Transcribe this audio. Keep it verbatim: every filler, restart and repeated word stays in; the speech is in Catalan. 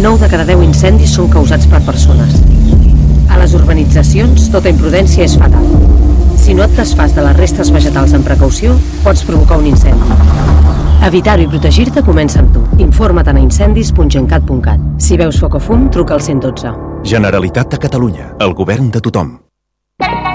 nou de cada deu incendis són causats per persones. A les urbanitzacions, tota imprudència és fatal. Si no et desfas de les restes vegetals amb precaució, pots provocar un incendi. Evitar-ho i protegir-te comença amb tu. Informa't a incendis punt gencat punt cat. Si veus foc o fum, truca al cent i dotze. Generalitat de Catalunya, el govern de tothom.